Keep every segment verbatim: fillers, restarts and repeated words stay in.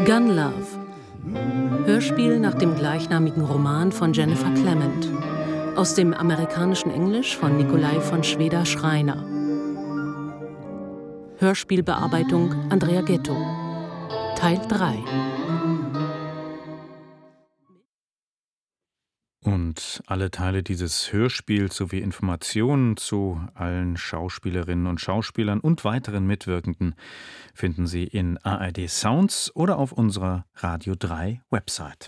Gun Love. Hörspiel nach dem gleichnamigen Roman von Jennifer Clement. Aus dem amerikanischen Englisch von Nikolai von Schweder-Schreiner. Hörspielbearbeitung Andrea Ghetto. Teil drei. Und alle Teile dieses Hörspiels sowie Informationen zu allen Schauspielerinnen und Schauspielern und weiteren Mitwirkenden finden Sie in A R D Sounds oder auf unserer Radio drei Website.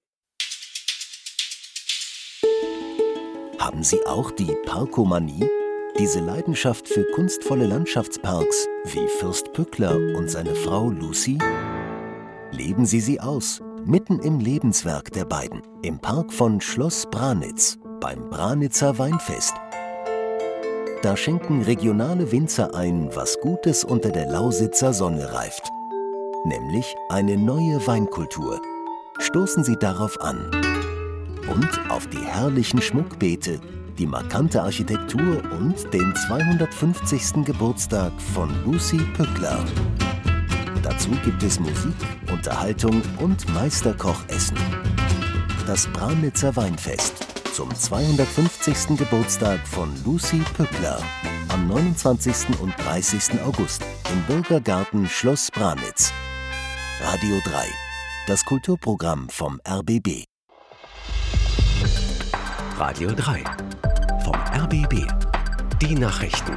Haben Sie auch die Parkomanie? Diese Leidenschaft für kunstvolle Landschaftsparks wie Fürst Pückler und seine Frau Lucy? Leben Sie sie aus, mitten im Lebenswerk der beiden, im Park von Schloss Branitz, beim Branitzer Weinfest. Da schenken regionale Winzer ein, was Gutes unter der Lausitzer Sonne reift. Nämlich eine neue Weinkultur. Stoßen Sie darauf an. Und auf die herrlichen Schmuckbeete, die markante Architektur und den zweihundertfünfzigsten Geburtstag von Lucy Pückler. Dazu gibt es Musik, Unterhaltung und Meisterkochessen. Das Branitzer Weinfest zum zweihundertfünfzigsten Geburtstag von Lucy Pückler am neunundzwanzigsten und dreißigsten August im Bürgergarten Schloss Branitz. Radio drei, das Kulturprogramm vom R B B. Radio drei vom R B B. Die Nachrichten.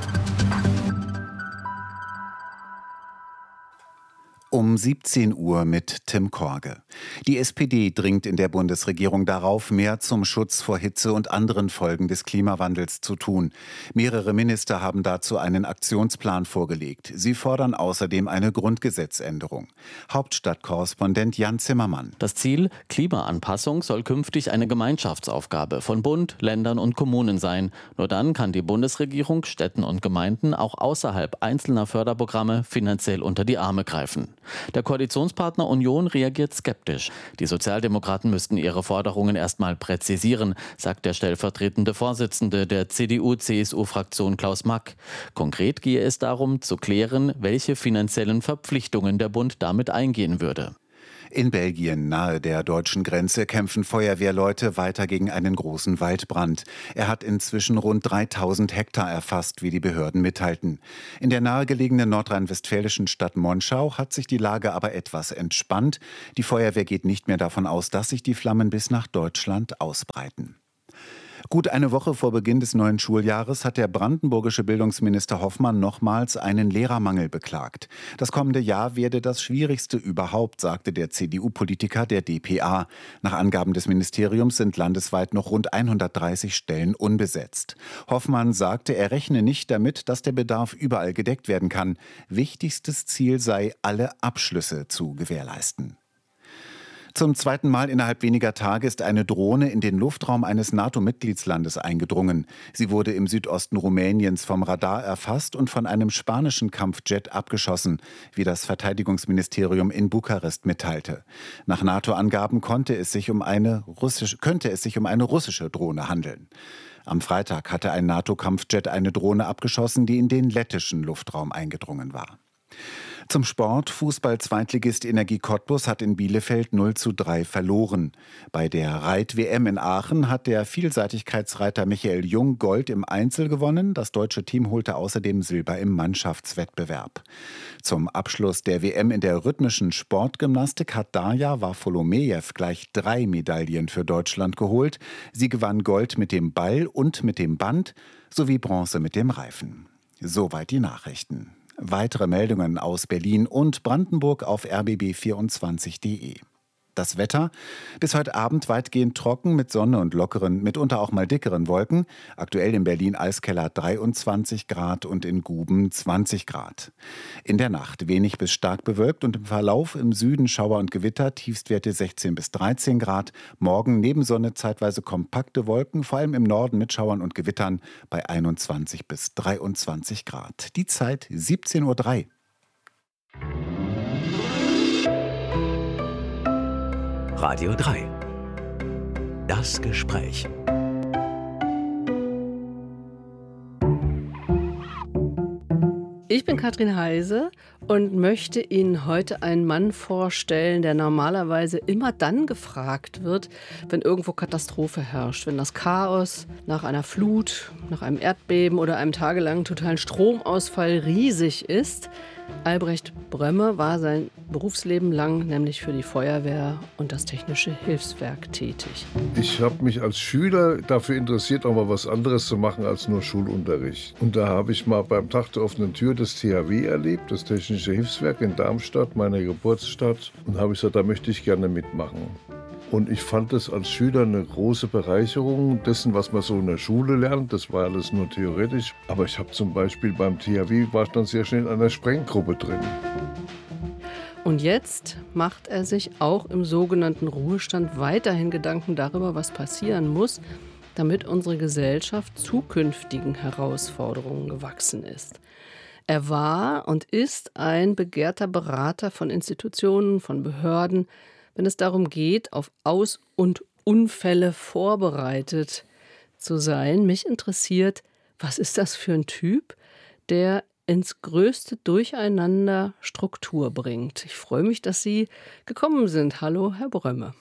Um siebzehn Uhr mit Tim Korge. Die S P D dringt in der Bundesregierung darauf, mehr zum Schutz vor Hitze und anderen Folgen des Klimawandels zu tun. Mehrere Minister haben dazu einen Aktionsplan vorgelegt. Sie fordern außerdem eine Grundgesetzänderung. Hauptstadtkorrespondent Jan Zimmermann. Das Ziel: Klimaanpassung soll künftig eine Gemeinschaftsaufgabe von Bund, Ländern und Kommunen sein. Nur dann kann die Bundesregierung Städten und Gemeinden auch außerhalb einzelner Förderprogramme finanziell unter die Arme greifen. Der Koalitionspartner Union reagiert skeptisch. Die Sozialdemokraten müssten ihre Forderungen erstmal präzisieren, sagt der stellvertretende Vorsitzende der C D U C S U-Fraktion Klaus Mack. Konkret gehe es darum, zu klären, welche finanziellen Verpflichtungen der Bund damit eingehen würde. In Belgien, nahe der deutschen Grenze, kämpfen Feuerwehrleute weiter gegen einen großen Waldbrand. Er hat inzwischen rund dreitausend Hektar erfasst, wie die Behörden mitteilten. In der nahegelegenen nordrhein-westfälischen Stadt Monschau hat sich die Lage aber etwas entspannt. Die Feuerwehr geht nicht mehr davon aus, dass sich die Flammen bis nach Deutschland ausbreiten. Gut eine Woche vor Beginn des neuen Schuljahres hat der brandenburgische Bildungsminister Hoffmann nochmals einen Lehrermangel beklagt. Das kommende Jahr werde das schwierigste überhaupt, sagte der C D U-Politiker der D P A. Nach Angaben des Ministeriums sind landesweit noch rund hundertdreißig Stellen unbesetzt. Hoffmann sagte, er rechne nicht damit, dass der Bedarf überall gedeckt werden kann. Wichtigstes Ziel sei, alle Abschlüsse zu gewährleisten. Zum zweiten Mal innerhalb weniger Tage ist eine Drohne in den Luftraum eines NATO-Mitgliedslandes eingedrungen. Sie wurde im Südosten Rumäniens vom Radar erfasst und von einem spanischen Kampfjet abgeschossen, wie das Verteidigungsministerium in Bukarest mitteilte. Nach NATO-Angaben konnte es sich um eine russische, könnte es sich um eine russische Drohne handeln. Am Freitag hatte ein NATO-Kampfjet eine Drohne abgeschossen, die in den lettischen Luftraum eingedrungen war. Zum Sport: Fußball-Zweitligist Energie Cottbus hat in Bielefeld null zu drei verloren. Bei der Reit-W M in Aachen hat der Vielseitigkeitsreiter Michael Jung Gold im Einzel gewonnen. Das deutsche Team holte außerdem Silber im Mannschaftswettbewerb. Zum Abschluss der W M in der rhythmischen Sportgymnastik hat Darja Wafolomejew gleich drei Medaillen für Deutschland geholt. Sie gewann Gold mit dem Ball und mit dem Band sowie Bronze mit dem Reifen. Soweit die Nachrichten. Weitere Meldungen aus Berlin und Brandenburg auf r b b vierundzwanzig punkt d e. Das Wetter: bis heute Abend weitgehend trocken mit Sonne und lockeren, mitunter auch mal dickeren Wolken. Aktuell in Berlin-Eiskeller dreiundzwanzig Grad und in Guben zwanzig Grad. In der Nacht wenig bis stark bewölkt und im Verlauf im Süden Schauer und Gewitter, Tiefstwerte sechzehn bis dreizehn Grad. Morgen neben Sonne zeitweise kompakte Wolken, vor allem im Norden mit Schauern und Gewittern bei einundzwanzig bis dreiundzwanzig Grad. Die Zeit siebzehn Uhr drei. Radio drei. Das Gespräch. Ich bin Katrin Heise und möchte Ihnen heute einen Mann vorstellen, der normalerweise immer dann gefragt wird, wenn irgendwo Katastrophe herrscht. Wenn das Chaos nach einer Flut, nach einem Erdbeben oder einem tagelangen totalen Stromausfall riesig ist. Albrecht Brömme war sein Berufsleben lang nämlich für die Feuerwehr und das Technische Hilfswerk tätig. Ich habe mich als Schüler dafür interessiert, auch mal was anderes zu machen als nur Schulunterricht. Und da habe ich mal beim Tag der offenen Tür das T H W erlebt, das Technische Hilfswerk in Darmstadt, meiner Geburtsstadt. Und habe ich gesagt, da möchte ich gerne mitmachen. Und ich fand das als Schüler eine große Bereicherung dessen, was man so in der Schule lernt. Das war alles nur theoretisch. Aber ich habe zum Beispiel beim T H W war ich dann sehr schnell in einer Sprenggruppe drin. Und jetzt macht er sich auch im sogenannten Ruhestand weiterhin Gedanken darüber, was passieren muss, damit unsere Gesellschaft zukünftigen Herausforderungen gewachsen ist. Er war und ist ein begehrter Berater von Institutionen, von Behörden, wenn es darum geht, auf Aus- und Unfälle vorbereitet zu sein. Mich interessiert, was ist das für ein Typ, der ins größte Durcheinander Struktur bringt. Ich freue mich, dass Sie gekommen sind. Hallo, Herr Brömme.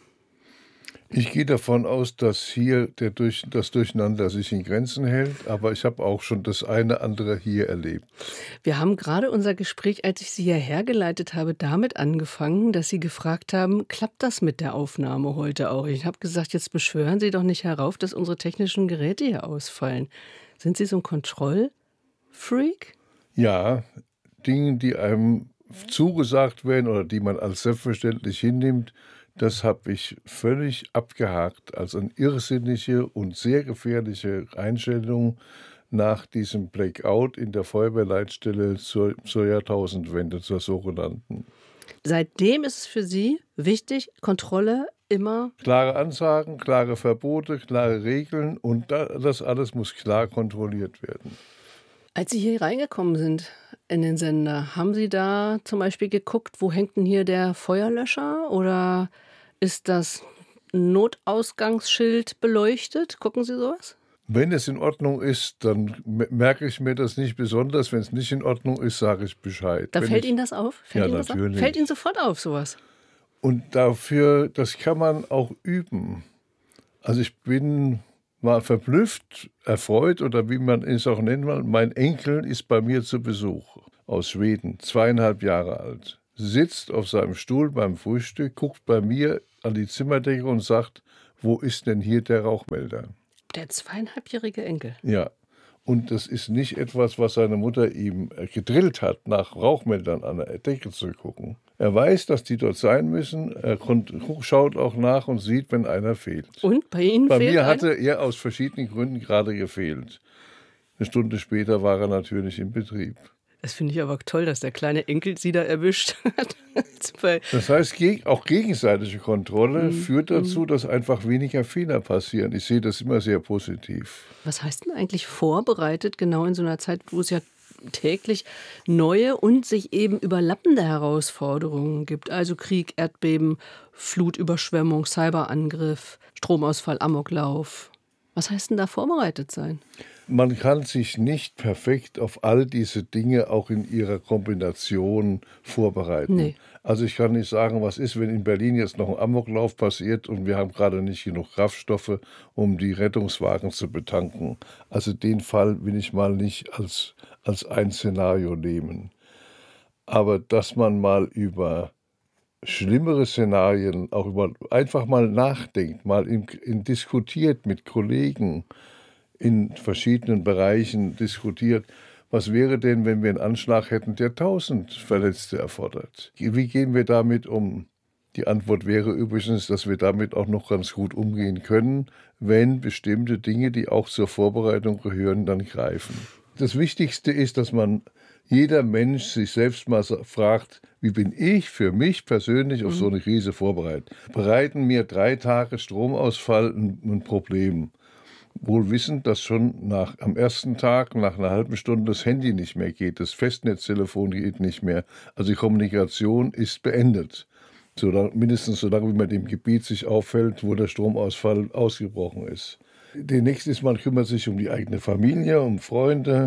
Ich gehe davon aus, dass hier der Durch, das Durcheinander sich in Grenzen hält, aber ich habe auch schon das eine andere hier erlebt. Wir haben gerade unser Gespräch, als ich Sie hierher geleitet habe, damit angefangen, dass Sie gefragt haben, klappt das mit der Aufnahme heute auch? Ich habe gesagt, jetzt beschwören Sie doch nicht herauf, dass unsere technischen Geräte hier ausfallen. Sind Sie so ein Kontrollfreak? Ja, Dinge, die einem zugesagt werden oder die man als selbstverständlich hinnimmt, das habe ich völlig abgehakt als eine irrsinnige und sehr gefährliche Einstellung nach diesem Blackout in der Feuerwehrleitstelle zur, zur Jahrtausendwende, zur sogenannten. Seitdem ist es für Sie wichtig, Kontrolle immer? Klare Ansagen, klare Verbote, klare Regeln und das alles muss klar kontrolliert werden. Als Sie hier reingekommen sind in den Sender, haben Sie da zum Beispiel geguckt, wo hängt denn hier der Feuerlöscher oder ist das Notausgangsschild beleuchtet? Gucken Sie sowas? Wenn es in Ordnung ist, dann merke ich mir das nicht besonders. Wenn es nicht in Ordnung ist, sage ich Bescheid. Da Wenn fällt ich, Ihnen das auf? Fällt ja, Ihnen das natürlich. Auf? Fällt Ihnen sofort auf, sowas? Und dafür, das kann man auch üben. Also ich bin mal verblüfft, erfreut oder wie man es auch nennen will. Mein Enkel ist bei mir zu Besuch aus Schweden, zweieinhalb Jahre alt. Sitzt auf seinem Stuhl beim Frühstück, guckt bei mir an die Zimmerdecke und sagt, wo ist denn hier der Rauchmelder? Der zweieinhalbjährige Enkel? Ja, und das ist nicht etwas, was seine Mutter ihm gedrillt hat, nach Rauchmeldern an der Decke zu gucken. Er weiß, dass die dort sein müssen, er schaut auch nach und sieht, wenn einer fehlt. Und bei Ihnen Bei fehlt mir hatte einer? er aus verschiedenen Gründen gerade gefehlt. Eine Stunde später war er natürlich im Betrieb. Das finde ich aber toll, dass der kleine Enkel Sie da erwischt hat. Das heißt, auch gegenseitige Kontrolle mhm. führt dazu, dass einfach weniger Fehler passieren. Ich sehe das immer sehr positiv. Was heißt denn eigentlich vorbereitet, genau in so einer Zeit, wo es ja täglich neue und sich eben überlappende Herausforderungen gibt? Also Krieg, Erdbeben, Flutüberschwemmung, Cyberangriff, Stromausfall, Amoklauf. Was heißt denn da vorbereitet sein? Man kann sich nicht perfekt auf all diese Dinge auch in ihrer Kombination vorbereiten. Nee. Also ich kann nicht sagen, was ist, wenn in Berlin jetzt noch ein Amoklauf passiert und wir haben gerade nicht genug Kraftstoffe, um die Rettungswagen zu betanken. Also den Fall will ich mal nicht als, als ein Szenario nehmen. Aber dass man mal über schlimmere Szenarien, auch über einfach mal nachdenkt, mal in, in diskutiert mit Kollegen, in verschiedenen Bereichen diskutiert, was wäre denn, wenn wir einen Anschlag hätten, der tausend Verletzte erfordert? Wie gehen wir damit um? Die Antwort wäre übrigens, dass wir damit auch noch ganz gut umgehen können, wenn bestimmte Dinge, die auch zur Vorbereitung gehören, dann greifen. Das Wichtigste ist, dass man jeder Mensch sich selbst mal fragt, wie bin ich für mich persönlich auf so eine Krise vorbereitet? Bereiten mir drei Tage Stromausfall ein, ein Problem? Wohl wissend, dass schon nach, am ersten Tag, nach einer halben Stunde, das Handy nicht mehr geht, das Festnetztelefon geht nicht mehr. Also die Kommunikation ist beendet. So, mindestens so lange, wie man dem Gebiet sich auffällt, wo der Stromausfall ausgebrochen ist. Der nächste ist, man kümmert sich um die eigene Familie, um Freunde,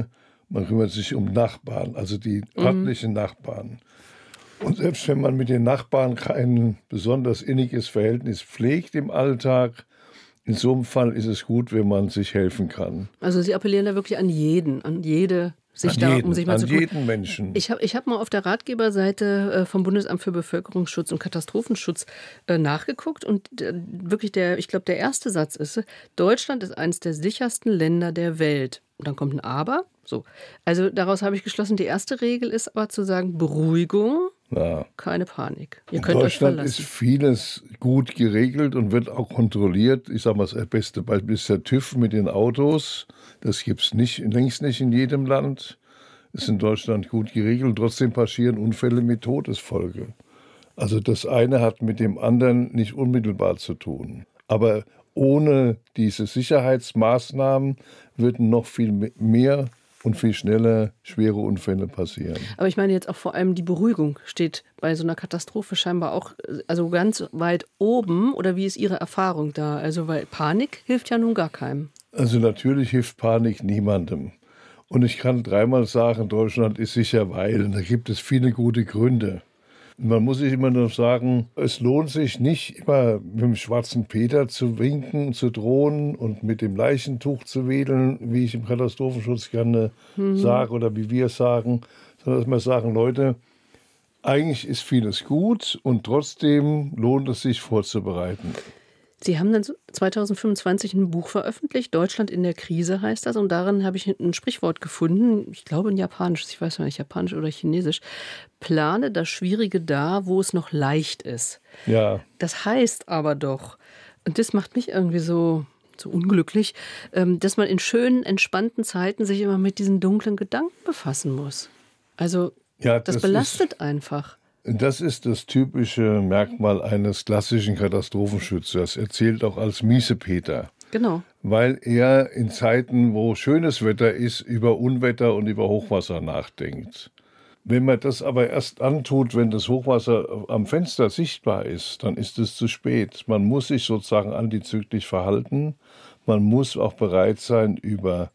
man kümmert sich um Nachbarn, also die örtlichen mhm. Nachbarn. Und selbst wenn man mit den Nachbarn kein besonders inniges Verhältnis pflegt im Alltag, in so einem Fall ist es gut, wenn man sich helfen kann. Also Sie appellieren da wirklich an jeden, an jede sich an da, jeden, um sich mal an zu tun. jeden Menschen. Ich habe ich hab mal auf der Ratgeberseite vom Bundesamt für Bevölkerungsschutz und Katastrophenschutz äh, nachgeguckt und äh, wirklich der, ich glaube, der erste Satz ist, Deutschland ist eines der sichersten Länder der Welt. Und dann kommt ein Aber. So. Also daraus habe ich geschlossen, die erste Regel ist aber zu sagen, Beruhigung, ja. keine Panik. Ihr In könnt Deutschland euch ist vieles gut geregelt und wird auch kontrolliert. Ich sage mal, das beste Beispiel ist der TÜV mit den Autos. Das gibt es nicht, längst nicht in jedem Land. Ist in Deutschland gut geregelt und trotzdem passieren Unfälle mit Todesfolge. Also das eine hat mit dem anderen nicht unmittelbar zu tun. Aber ohne diese Sicherheitsmaßnahmen würden noch viel mehr und viel schneller schwere Unfälle passieren. Aber ich meine jetzt auch vor allem die Beruhigung steht bei so einer Katastrophe scheinbar auch also ganz weit oben. Oder wie ist Ihre Erfahrung da? Also weil Panik hilft ja nun gar keinem. Also natürlich hilft Panik niemandem. Und ich kann dreimal sagen, Deutschland ist sicher, weil. Und da gibt es viele gute Gründe. Man muss sich immer nur sagen, es lohnt sich nicht immer mit dem schwarzen Peter zu winken, zu drohen und mit dem Leichentuch zu wedeln, wie ich im Katastrophenschutz gerne mhm. sage oder wie wir sagen, sondern dass wir sagen, Leute, eigentlich ist vieles gut und trotzdem lohnt es sich vorzubereiten. Sie haben dann zwanzig fünfundzwanzig ein Buch veröffentlicht, Deutschland in der Krise heißt das. Und darin habe ich ein Sprichwort gefunden, ich glaube ein japanisches, ich weiß nicht, japanisch oder chinesisch. Plane das Schwierige da, wo es noch leicht ist. Ja. Das heißt aber doch, und das macht mich irgendwie so, so unglücklich, dass man in schönen, entspannten Zeiten sich immer mit diesen dunklen Gedanken befassen muss. Also ja, das, das belastet ist einfach. Das ist das typische Merkmal eines klassischen Katastrophenschützers. Er zählt auch als Miesepeter. Genau. Weil er in Zeiten, wo schönes Wetter ist, über Unwetter und über Hochwasser nachdenkt. Wenn man das aber erst antut, wenn das Hochwasser am Fenster sichtbar ist, dann ist es zu spät. Man muss sich sozusagen antizyklisch verhalten. Man muss auch bereit sein, über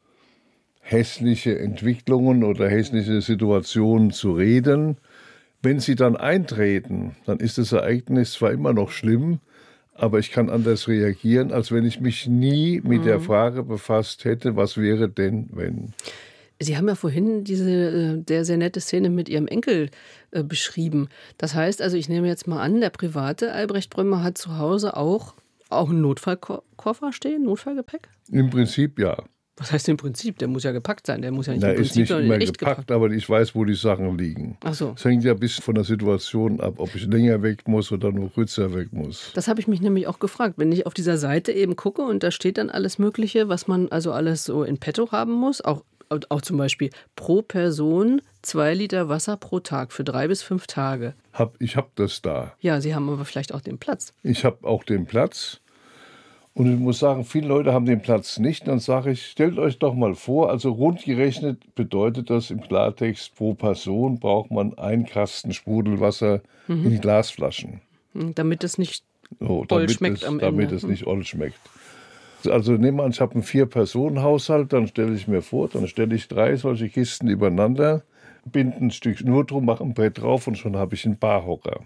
hässliche Entwicklungen oder hässliche Situationen zu reden. Wenn sie dann eintreten, dann ist das Ereignis zwar immer noch schlimm, aber ich kann anders reagieren, als wenn ich mich nie mit mhm. der Frage befasst hätte, was wäre denn, wenn. Sie haben ja vorhin diese sehr, sehr nette Szene mit Ihrem Enkel äh, beschrieben. Das heißt, also ich nehme jetzt mal an, der private Albrecht Brömer hat zu Hause auch, auch einen Notfallkoffer stehen, Notfallgepäck? Im Prinzip ja. Was heißt im Prinzip? Der muss ja gepackt sein. Der muss ja nicht Na, im Prinzip, ist nicht immer echt gepackt, gepackt, aber ich weiß, wo die Sachen liegen. Ach so. Es hängt ja ein bisschen von der Situation ab, ob ich länger weg muss oder nur kürzer weg muss. Das habe ich mich nämlich auch gefragt. Wenn ich auf dieser Seite eben gucke und da steht dann alles Mögliche, was man also alles so in petto haben muss, auch, auch zum Beispiel pro Person zwei Liter Wasser pro Tag für drei bis fünf Tage. Hab, ich habe das da. Ja, Sie haben aber vielleicht auch den Platz. Ich habe auch den Platz. Und ich muss sagen, viele Leute haben den Platz nicht. Dann sage ich, stellt euch doch mal vor, also rund gerechnet bedeutet das im Klartext, pro Person braucht man einen Kasten Sprudelwasser mhm. in Glasflaschen. Damit es nicht so, oll schmeckt es, am damit Ende. Damit es nicht oll schmeckt. Also nehmen wir an, ich habe einen Vier-Personen-Haushalt, dann stelle ich mir vor, dann stelle ich drei solche Kisten übereinander, binde ein Stück Schnur drum, mache ein Brett drauf und schon habe ich einen Barhocker.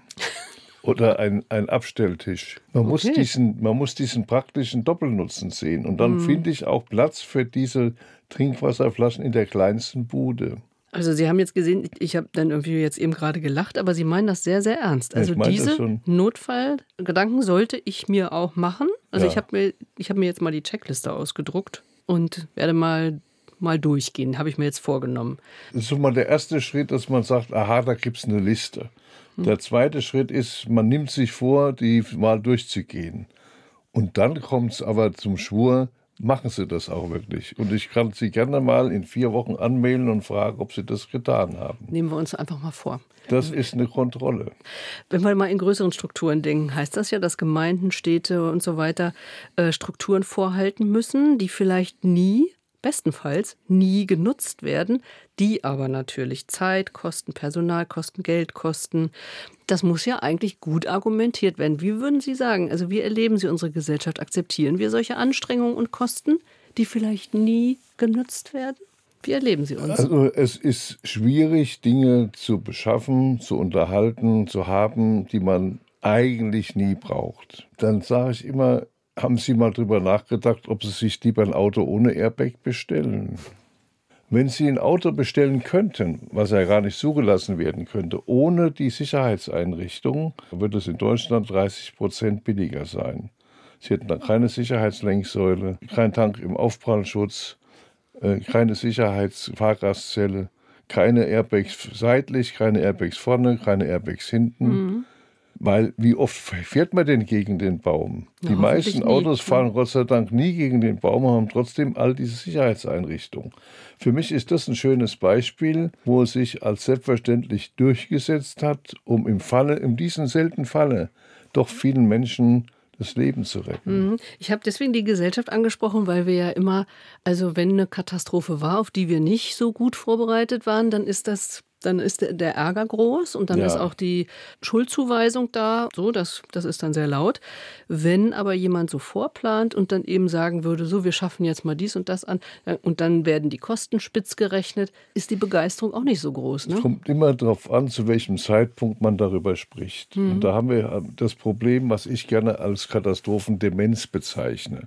Oder ein, ein Abstelltisch. Man, okay. muss diesen, man muss diesen praktischen Doppelnutzen sehen. Und dann mm. finde ich auch Platz für diese Trinkwasserflaschen in der kleinsten Bude. Also Sie haben jetzt gesehen, ich habe dann irgendwie jetzt eben gerade gelacht, aber Sie meinen das sehr, sehr ernst. Also ja, diese Notfallgedanken sollte ich mir auch machen. Also ja. ich habe mir, ich hab mir jetzt mal die Checkliste ausgedruckt und werde mal, mal durchgehen, habe ich mir jetzt vorgenommen. Das ist schon mal der erste Schritt, dass man sagt, aha, da gibt es eine Liste. Der zweite Schritt ist, man nimmt sich vor, die mal durchzugehen. Und dann kommt es aber zum Schwur, machen Sie das auch wirklich. Und ich kann Sie gerne mal in vier Wochen anmelden und fragen, ob Sie das getan haben. Nehmen wir uns einfach mal vor. Das ist eine Kontrolle. Wenn wir mal in größeren Strukturen denken, heißt das ja, dass Gemeinden, Städte und so weiter äh, Strukturen vorhalten müssen, die vielleicht nie, bestenfalls nie genutzt werden, die aber natürlich Zeit kosten, Personal kosten, Geld kosten. Das muss ja eigentlich gut argumentiert werden. Wie würden Sie sagen, also wie erleben Sie unsere Gesellschaft? Akzeptieren wir solche Anstrengungen und Kosten, die vielleicht nie genutzt werden? Wie erleben Sie uns? Also es ist schwierig, Dinge zu beschaffen, zu unterhalten, zu haben, die man eigentlich nie braucht. Dann sage ich immer, haben Sie mal drüber nachgedacht, ob Sie sich lieber ein Auto ohne Airbag bestellen? Wenn Sie ein Auto bestellen könnten, was ja gar nicht zugelassen werden könnte, ohne die Sicherheitseinrichtung, würde es in Deutschland dreißig Prozent billiger sein. Sie hätten dann keine Sicherheitslenksäule, keinen Tank im Aufprallschutz, keine Sicherheitsfahrgastzelle, keine Airbags seitlich, keine Airbags vorne, keine Airbags hinten. Mhm. Weil wie oft fährt man denn gegen den Baum? Ja, die meisten Autos nie. fahren Gott sei Dank nie gegen den Baum und haben trotzdem all diese Sicherheitseinrichtungen. Für mich ist das ein schönes Beispiel, wo es sich als selbstverständlich durchgesetzt hat, um im Falle, in diesem seltenen Falle, doch vielen Menschen das Leben zu retten. Ich habe deswegen die Gesellschaft angesprochen, weil wir ja immer, also wenn eine Katastrophe war, auf die wir nicht so gut vorbereitet waren, dann ist das, dann ist der Ärger groß und dann ja. ist auch die Schuldzuweisung da. So, das, das ist dann sehr laut. Wenn aber jemand so vorplant und dann eben sagen würde, so, wir schaffen jetzt mal dies und das an und dann werden die Kosten spitz gerechnet, ist die Begeisterung auch nicht so groß. Ne? Es kommt immer darauf an, zu welchem Zeitpunkt man darüber spricht. Mhm. Und da haben wir das Problem, was ich gerne als Katastrophendemenz bezeichne.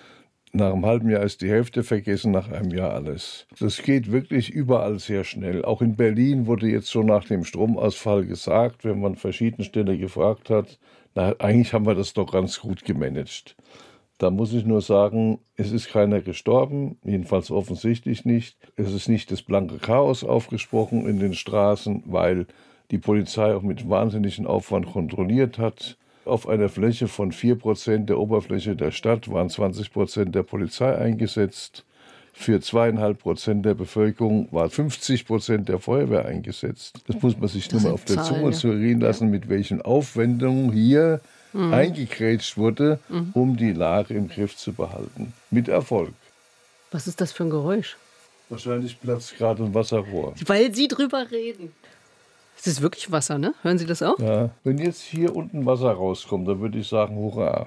Nach einem halben Jahr ist die Hälfte vergessen, nach einem Jahr alles. Das geht wirklich überall sehr schnell. Auch in Berlin wurde jetzt schon nach dem Stromausfall gesagt, wenn man verschiedene Stellen gefragt hat, na, eigentlich haben wir das doch ganz gut gemanagt. Da muss ich nur sagen, es ist keiner gestorben, jedenfalls offensichtlich nicht. Es ist nicht das blanke Chaos aufgesprochen in den Straßen, weil die Polizei auch mit wahnsinnigem Aufwand kontrolliert hat. Auf einer Fläche von vier Prozent der Oberfläche der Stadt waren zwanzig Prozent der Polizei eingesetzt. Für zwei Komma fünf Prozent der Bevölkerung war fünfzig Prozent der Feuerwehr eingesetzt. Das muss man sich das nur mal auf der Zahlen, Zunge zergehen lassen, ja. mit welchen Aufwendungen hier mhm. eingekrätscht wurde, mhm. um die Lage im Griff zu behalten. Mit Erfolg. Was ist das für ein Geräusch? Wahrscheinlich platzt gerade ein Wasserrohr. Weil Sie drüber reden. Es ist wirklich Wasser, ne? Hören Sie das auch? Ja. Wenn jetzt hier unten Wasser rauskommt, dann würde ich sagen, hurra.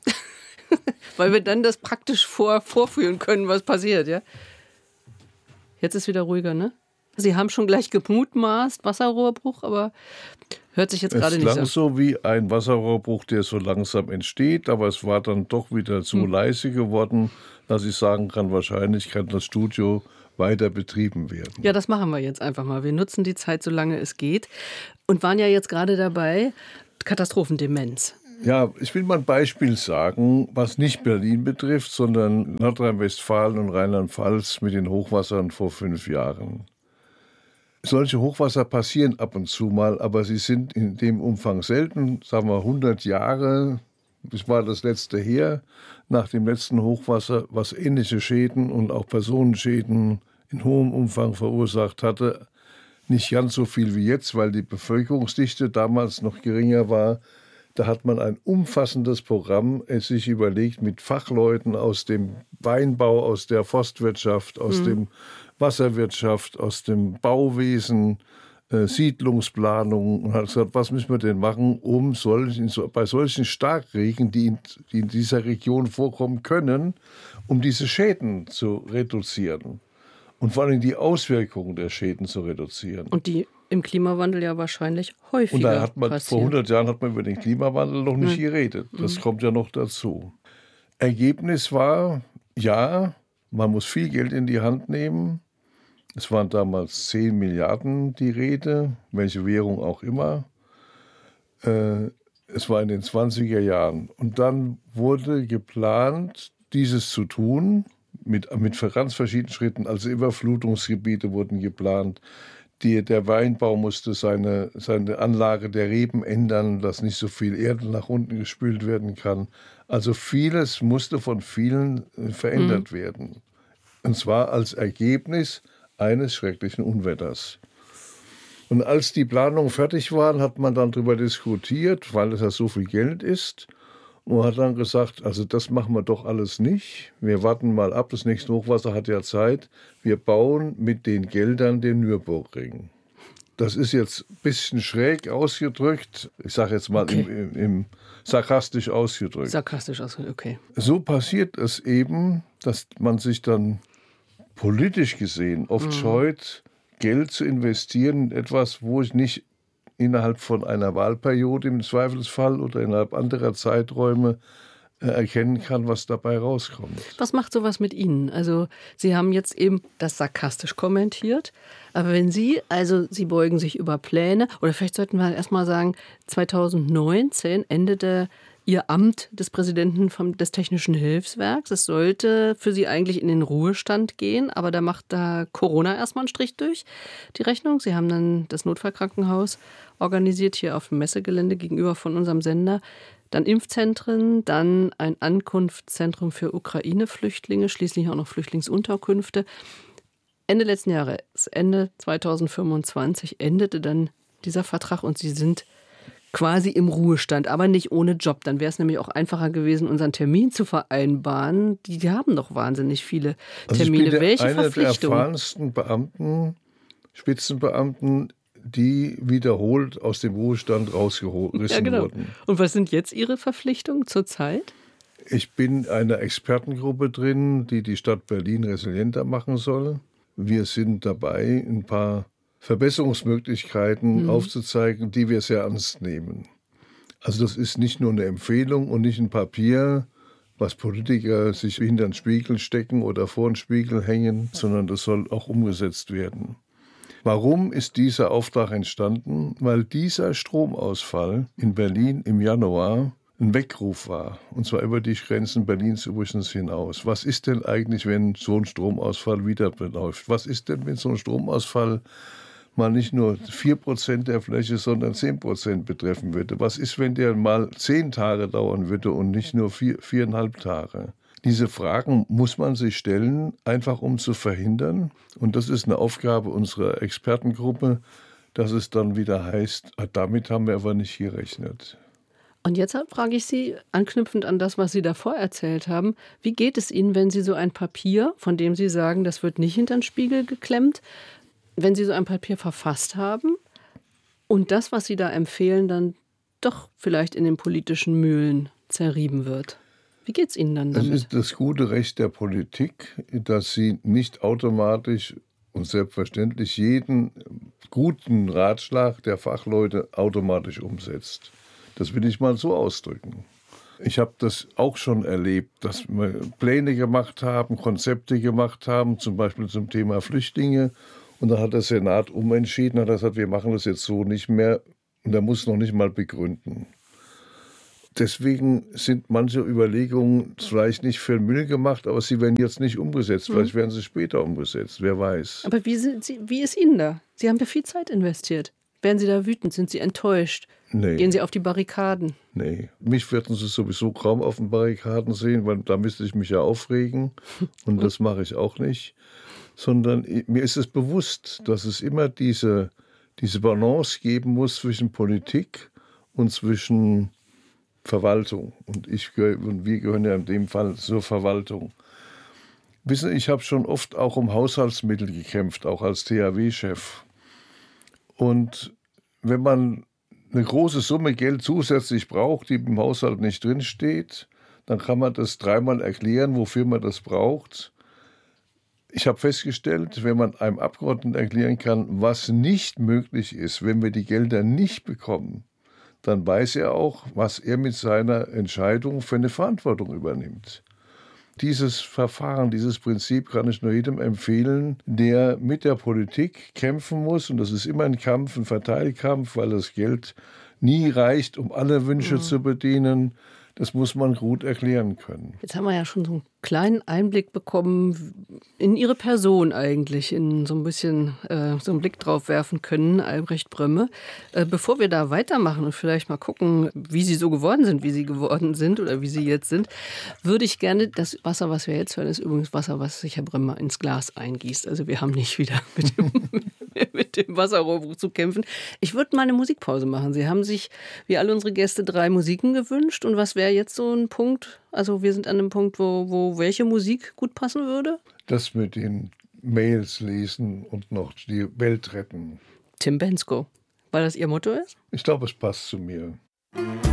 Weil wir dann das praktisch vor, vorführen können, was passiert, ja? Jetzt ist wieder ruhiger, ne? Sie haben schon gleich gemutmaßt, Wasserrohrbruch, aber hört sich jetzt gerade nicht so an. Es klang so wie ein Wasserrohrbruch, der so langsam entsteht, aber es war dann doch wieder zu hm. leise geworden, dass ich sagen kann, wahrscheinlich kann das Studio weiter betrieben werden. Ja, das machen wir jetzt einfach mal. Wir nutzen die Zeit, solange es geht. Und waren ja jetzt gerade dabei, Katastrophendemenz. Ja, ich will mal ein Beispiel sagen, was nicht Berlin betrifft, sondern Nordrhein-Westfalen und Rheinland-Pfalz mit den Hochwassern vor fünf Jahren. Solche Hochwasser passieren ab und zu mal, aber sie sind in dem Umfang selten. Sagen wir hundert Jahre, das war das letzte her, nach dem letzten Hochwasser, was ähnliche Schäden und auch Personenschäden in hohem Umfang verursacht hatte. Nicht ganz so viel wie jetzt, weil die Bevölkerungsdichte damals noch geringer war. Da hat man ein umfassendes Programm es sich überlegt mit Fachleuten aus dem Weinbau, aus der Forstwirtschaft, aus mhm. dem Wasserwirtschaft, aus dem Bauwesen, äh, Siedlungsplanung und hat gesagt, was müssen wir denn machen, um solchen, so, bei solchen Starkregen, die in, die in dieser Region vorkommen können, um diese Schäden zu reduzieren und vor allem die Auswirkungen der Schäden zu reduzieren. Und die im Klimawandel ja wahrscheinlich häufiger Und da hat man, passieren. vor hundert Jahren hat man über den Klimawandel noch nicht mhm. geredet. Das mhm. kommt ja noch dazu. Ergebnis war, ja, man muss viel Geld in die Hand nehmen. Es waren damals zehn Milliarden die Rede, welche Währung auch immer. Äh, es war in den zwanziger Jahren. Und dann wurde geplant, dieses zu tun, mit, mit ganz verschiedenen Schritten. Also Überflutungsgebiete wurden geplant. Die, der Weinbau musste seine, seine Anlage der Reben ändern, dass nicht so viel Erde nach unten gespült werden kann. Also vieles musste von vielen verändert mhm. werden. Und zwar als Ergebnis eines schrecklichen Unwetters. Und als die Planungen fertig waren, hat man dann darüber diskutiert, weil es ja so viel Geld ist. Und hat dann gesagt, also das machen wir doch alles nicht. Wir warten mal ab, das nächste Hochwasser hat ja Zeit. Wir bauen mit den Geldern den Nürburgring. Das ist jetzt ein bisschen schräg ausgedrückt. Ich sage jetzt mal okay. im, im, im sarkastisch ausgedrückt. Sarkastisch ausgedrückt, okay. So passiert es eben, dass man sich dann politisch gesehen oft mhm. scheut, Geld zu investieren in etwas, wo ich nicht innerhalb von einer Wahlperiode im Zweifelsfall oder innerhalb anderer Zeiträume äh, erkennen kann, was dabei rauskommt. Was macht sowas mit Ihnen? Also Sie haben jetzt eben das sarkastisch kommentiert, aber wenn Sie, also Sie beugen sich über Pläne, oder vielleicht sollten wir erst mal sagen, zweitausendneunzehn endete Ihr Amt des Präsidenten vom, des Technischen Hilfswerks. Es sollte für Sie eigentlich in den Ruhestand gehen, aber da macht da Corona erstmal einen Strich durch die Rechnung. Sie haben dann das Notfallkrankenhaus organisiert hier auf dem Messegelände gegenüber von unserem Sender. Dann Impfzentren, dann ein Ankunftszentrum für Ukraine-Flüchtlinge, schließlich auch noch Flüchtlingsunterkünfte. Ende letzten Jahres, Ende zweitausendfünfundzwanzig, endete dann dieser Vertrag und Sie sind quasi im Ruhestand, aber nicht ohne Job. Dann wäre es nämlich auch einfacher gewesen, unseren Termin zu vereinbaren. Die, die haben doch wahnsinnig viele Termine. Also ich bin Welche einer Verpflichtung? der erfahrensten Beamten, Spitzenbeamten, die wiederholt aus dem Ruhestand rausgerissen ja, genau. wurden. Und was sind jetzt Ihre Verpflichtungen zurzeit? Ich bin in einer Expertengruppe drin, die die Stadt Berlin resilienter machen soll. Wir sind dabei, ein paar Verbesserungsmöglichkeiten mhm. aufzuzeigen, die wir sehr ernst nehmen. Also das ist nicht nur eine Empfehlung und nicht ein Papier, was Politiker sich hinter den Spiegel stecken oder vor den Spiegel hängen, sondern das soll auch umgesetzt werden. Warum ist dieser Auftrag entstanden? Weil dieser Stromausfall in Berlin im Januar ein Weckruf war, und zwar über die Grenzen Berlins übrigens hinaus. Was ist denn eigentlich, wenn so ein Stromausfall wieder beläuft? Was ist denn, wenn so ein Stromausfall mal nicht nur vier Prozent der Fläche, sondern zehn Prozent betreffen würde? Was ist, wenn der mal zehn Tage dauern würde und nicht nur vier, viereinhalb Tage? Diese Fragen muss man sich stellen, einfach um zu verhindern. Und das ist eine Aufgabe unserer Expertengruppe, dass es dann wieder heißt, damit haben wir aber nicht gerechnet. Und jetzt frage ich Sie, anknüpfend an das, was Sie davor erzählt haben, wie geht es Ihnen, wenn Sie so ein Papier, von dem Sie sagen, das wird nicht hinter den Spiegel geklemmt, wenn Sie so ein Papier verfasst haben und das, was Sie da empfehlen, dann doch vielleicht in den politischen Mühlen zerrieben wird? Wie geht es Ihnen dann damit? Es ist das gute Recht der Politik, dass sie nicht automatisch und selbstverständlich jeden guten Ratschlag der Fachleute automatisch umsetzt. Das will ich mal so ausdrücken. Ich habe das auch schon erlebt, dass wir Pläne gemacht haben, Konzepte gemacht haben, zum Beispiel zum Thema Flüchtlinge. Und dann hat der Senat umentschieden, hat gesagt, wir machen das jetzt so nicht mehr. Und er muss noch nicht mal begründen. Deswegen sind manche Überlegungen vielleicht nicht für den Müll gemacht, aber sie werden jetzt nicht umgesetzt. Mhm. Vielleicht werden sie später umgesetzt, wer weiß. Aber wie, sind Sie, wie ist Ihnen da? Sie haben ja viel Zeit investiert. Werden Sie da wütend? Sind Sie enttäuscht? Nee. Gehen Sie auf die Barrikaden? Nee, mich würden Sie sowieso kaum auf den Barrikaden sehen, weil da müsste ich mich ja aufregen. Und das mache ich auch nicht. Sondern mir ist es bewusst, dass es immer diese, diese Balance geben muss zwischen Politik und zwischen Verwaltung. Und, ich, und wir gehören ja in dem Fall zur Verwaltung. Wissen Sie, ich habe schon oft auch um Haushaltsmittel gekämpft, auch als T H W-Chef. Und wenn man eine große Summe Geld zusätzlich braucht, die im Haushalt nicht drinsteht, dann kann man das dreimal erklären, wofür man das braucht. Ich habe festgestellt, wenn man einem Abgeordneten erklären kann, was nicht möglich ist, wenn wir die Gelder nicht bekommen, dann weiß er auch, was er mit seiner Entscheidung für eine Verantwortung übernimmt. Dieses Verfahren, dieses Prinzip kann ich nur jedem empfehlen, der mit der Politik kämpfen muss. Und das ist immer ein Kampf, ein Verteilkampf, weil das Geld nie reicht, um alle Wünsche mhm. zu bedienen. Das muss man gut erklären können. Jetzt haben wir ja schon so einen kleinen Einblick bekommen in Ihre Person eigentlich, in so ein bisschen äh, so einen Blick drauf werfen können, Albrecht Brömme. Äh, bevor wir da weitermachen und vielleicht mal gucken, wie Sie so geworden sind, wie Sie geworden sind oder wie Sie jetzt sind, würde ich gerne, das Wasser, was wir jetzt hören, ist übrigens Wasser, was sich Herr Brömme ins Glas eingießt. Also wir haben nicht wieder mit dem, mit dem Wasserrohr zu kämpfen. Ich würde mal eine Musikpause machen. Sie haben sich, wie alle unsere Gäste, drei Musiken gewünscht. Und was wäre jetzt so ein Punkt? Also wir sind an einem Punkt, wo, wo welche Musik gut passen würde? Das mit den Mails lesen und noch die Welt retten. Tim Bendzko, weil das Ihr Motto ist? Ich glaube, es passt zu mir.